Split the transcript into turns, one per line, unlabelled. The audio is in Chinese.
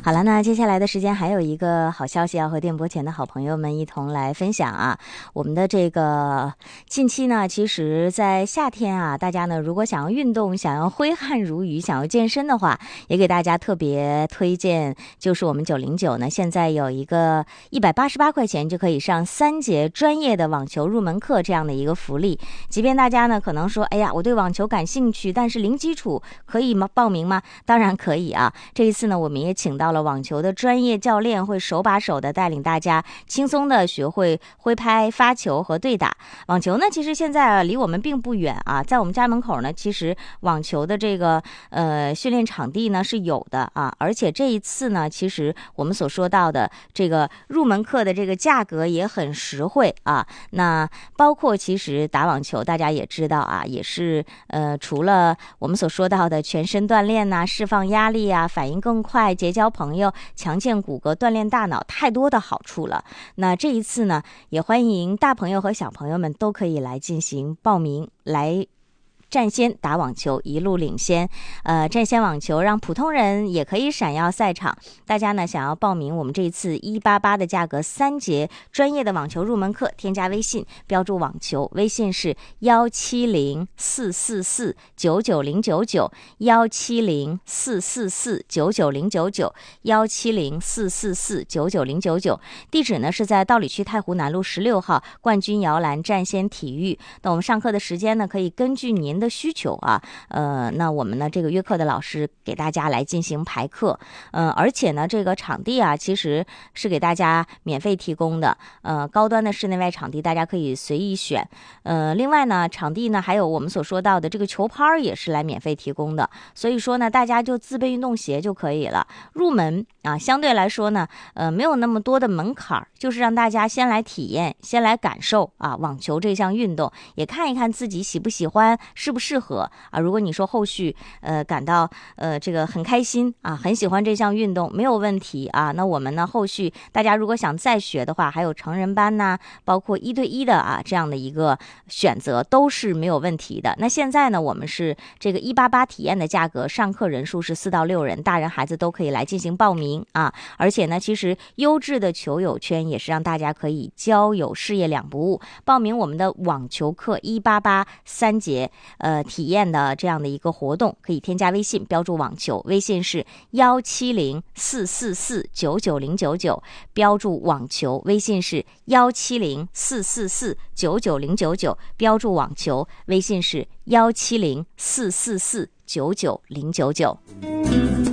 好了，那接下来的时间还有一个好消息要和电波前的好朋友们一同来分享啊。我们的这个近期呢，其实在夏天啊，大家呢如果想要运动，想要挥汗如雨，想要健身的话，也给大家特别推荐，就是我们909呢现在有一个188块钱就可以上3节专业的网球入门课这样的一个福利。即便大家呢可能说，哎呀，我对网球感兴趣，但是零基础可以吗？报名吗？当然可以啊。这一次呢，我们也请到了网球的专业教练，会手把手的带领大家轻松的学会挥拍、发球和对打。网球呢，其实现在离我们并不远啊，在我们家门口呢，其实网球的这个训练场地呢是有的啊，而且这一次呢，其实我们所说到的这个入门课的这个价格也很实惠啊。那包括其实打网球，大家也知道啊，也是除了我们所说到的全身锻炼呐、释放压力啊、反应更快、结交朋友、强健骨骼、锻炼大脑，太多的好处了。那这一次呢，也欢迎大朋友和小朋友们都可以来进行报名，来占先打网球，一路领先。占先网球让普通人也可以闪耀赛场。大家呢想要报名我们这一次188的价格3节专业的网球入门课，添加微信，标注网球，微信是17044990170，17044999999，地址呢是在道里区太湖南路16号冠军摇篮占先体育。那我们上课的时间呢，可以根据您的需求啊，那我们呢这个约课的老师给大家来进行排课，而且呢这个场地啊其实是给大家免费提供的，高端的室内外场地大家可以随意选，另外呢场地呢还有我们所说到的这个球拍也是来免费提供的，所以说呢大家就自备运动鞋就可以了。入门啊相对来说呢没有那么多的门槛，就是让大家先来体验，先来感受啊网球这项运动，也看一看自己喜不喜欢，适不适合啊。如果你说后续感到这个很开心啊，很喜欢这项运动，没有问题啊。那我们呢后续大家如果想再学的话，还有成人班呐，包括1对1的啊这样的一个选择都是没有问题的。那现在呢我们是这个188体验的价格，上课人数是4到6人，大人孩子都可以来进行报名啊。而且呢其实优质的球友圈也是让大家可以交友事业两不误。报名我们的网球课188 3节体验的这样的一个活动，可以添加微信，标注网球，微信是17044499099，标注网球，微信是17044499099，标注网球，微信是17044499099。